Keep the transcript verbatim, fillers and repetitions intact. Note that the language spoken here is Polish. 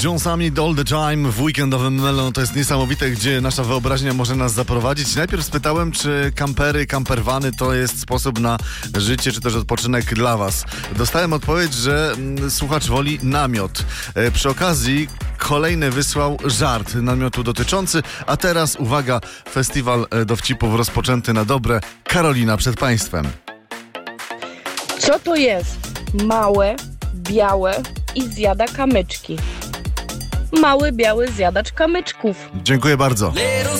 Jonesami All the Time w weekendowym Melon. To jest niesamowite, gdzie nasza wyobraźnia może nas zaprowadzić. Najpierw spytałem, czy kampery, kamperwany to jest sposób na życie, czy też odpoczynek dla was. Dostałem odpowiedź, że mm, słuchacz woli namiot. E, przy okazji kolejny wysłał żart namiotu dotyczący, a teraz uwaga, festiwal dowcipów rozpoczęty na dobre. Karolina przed państwem. Co to jest? Małe, białe i zjada kamyczki. Mały, biały zjadacz kamyczków. Dziękuję bardzo.